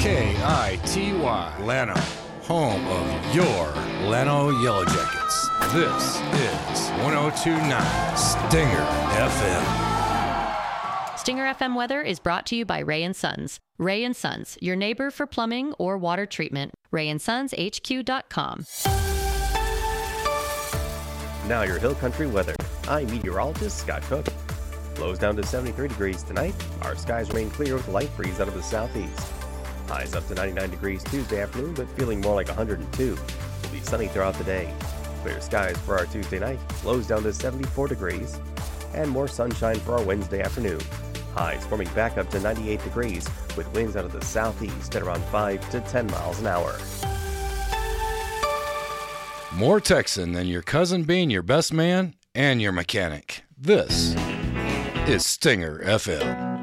KITY, Llano, home of your Llano Yellow Jackets. This is 102.9 Stinger FM. Stinger FM weather is brought to you by Ray & Sons. Ray & Sons, your neighbor for plumbing or water treatment. RayandSonsHQ.com. Now your Hill Country weather. I'm meteorologist Scott Cook. Lows down to 73 degrees tonight. Our skies remain clear with a light breeze out of the southeast. Highs up to 99 degrees Tuesday afternoon, but feeling more like 102. It'll be sunny throughout the day. Clear skies for our Tuesday night. Lows down to 74 degrees. And more sunshine for our Wednesday afternoon. Highs forming back up to 98 degrees with winds out of the southeast at around 5 to 10 miles an hour. More Texan than your cousin being your best man and your mechanic. This is Stinger FM.